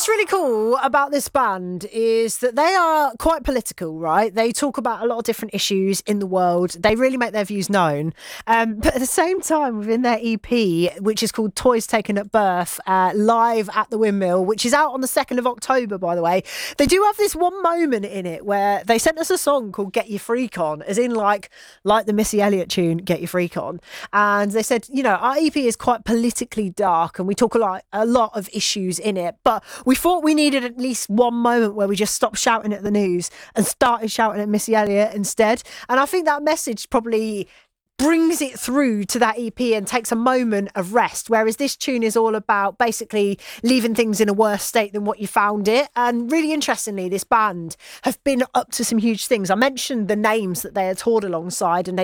What's really cool about this band is that they are quite political, right? They talk about a lot of different issues in the world. They really make their views known. But at the same time, within their EP, which is called Toys Taken at Birth, live at the Windmill, which is out on the 2nd of October, by the way, they do have this one moment in it where they sent us a song called Get Your Freak On, as in like the Missy Elliott tune, Get Your Freak On. And they said, our EP is quite politically dark and we talk a lot of issues in it, but we thought we needed at least one moment where we just stopped shouting at the news and started shouting at Missy Elliott instead. And I think that message probably brings it through to that EP and takes a moment of rest, whereas this tune is all about basically leaving things in a worse state than what you found it. And really interestingly, this band have been up to some huge things. I mentioned the names that they had toured alongside, and they